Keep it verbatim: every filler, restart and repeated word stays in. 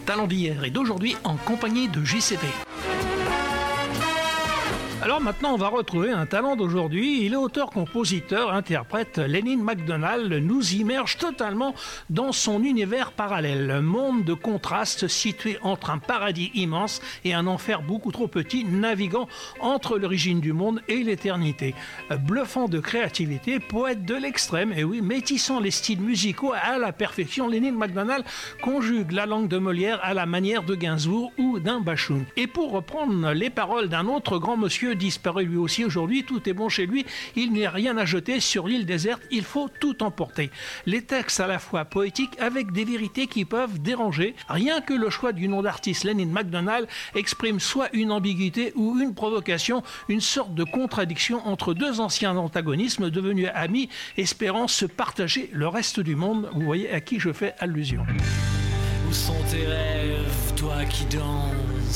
Talent d'hier et d'aujourd'hui en compagnie de J C P. Alors maintenant, on va retrouver un talent d'aujourd'hui. Il est auteur, compositeur, interprète. Lenny Macdonald nous immerge totalement dans son univers parallèle. Monde de contraste situé entre un paradis immense et un enfer beaucoup trop petit, naviguant entre l'origine du monde et l'éternité. Bluffant de créativité, poète de l'extrême, et oui, métissant les styles musicaux à la perfection, Lenny Macdonald conjugue la langue de Molière à la manière de Gainsbourg ou d'un Bashung. Et pour reprendre les paroles d'un autre grand monsieur disparu lui aussi aujourd'hui, tout est bon chez lui, il n'y a rien à jeter sur l'île déserte, il faut tout emporter. Les textes à la fois poétiques avec des vérités qui peuvent déranger. Rien que le choix du nom d'artiste Lenny Macdonald exprime soit une ambiguïté ou une provocation, une sorte de contradiction entre deux anciens antagonismes devenus amis, espérant se partager le reste du monde. Vous voyez à qui je fais allusion. Où sont tes rêves, toi qui danses?